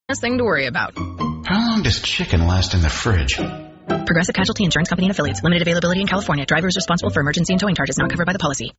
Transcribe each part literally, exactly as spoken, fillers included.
thing to worry about. How long does chicken last in the fridge? Progressive Casualty Insurance Company and Affiliates. Limited availability in California. Driver is responsible for emergency and towing charges not covered by the policy.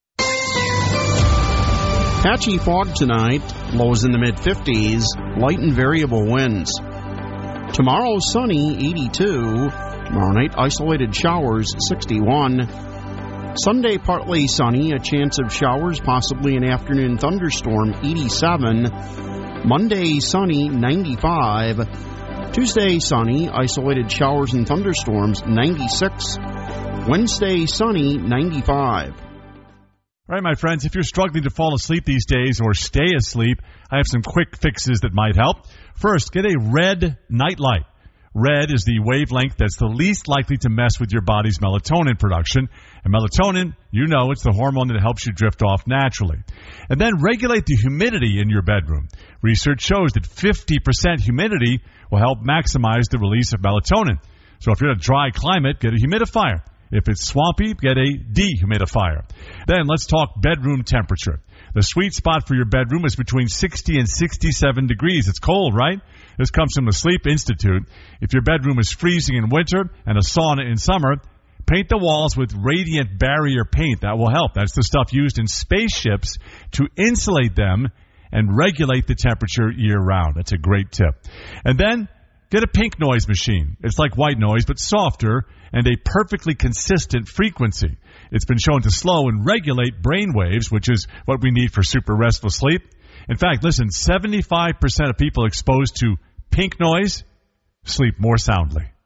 Patchy fog tonight. Lows in the mid-fifties. Light and variable winds. Tomorrow, sunny, eighty-two. Tomorrow night, isolated showers, sixty-one. Sunday, partly sunny. A chance of showers, possibly an afternoon thunderstorm, eighty-seven. Monday, sunny, ninety-five. Tuesday, sunny, isolated showers and thunderstorms, ninety-six. Wednesday, sunny, ninety-five. All right, my friends, if you're struggling to fall asleep these days or stay asleep, I have some quick fixes that might help. First, get a red nightlight. Red is the wavelength that's the least likely to mess with your body's melatonin production. And melatonin, you know, it's the hormone that helps you drift off naturally. And then regulate the humidity in your bedroom. Research shows that fifty percent humidity will help maximize the release of melatonin. So if you're in a dry climate, get a humidifier. If it's swampy, get a dehumidifier. Then let's talk bedroom temperature. The sweet spot for your bedroom is between sixty and sixty-seven degrees. It's cold, right? This comes from the Sleep Institute. If your bedroom is freezing in winter and a sauna in summer, paint the walls with radiant barrier paint. That will help. That's the stuff used in spaceships to insulate them and regulate the temperature year-round. That's a great tip. And then get a pink noise machine. It's like white noise, but softer and a perfectly consistent frequency. It's been shown to slow and regulate brain waves, which is what we need for super restful sleep. In fact, listen, seventy-five percent of people exposed to pink noise sleep more soundly.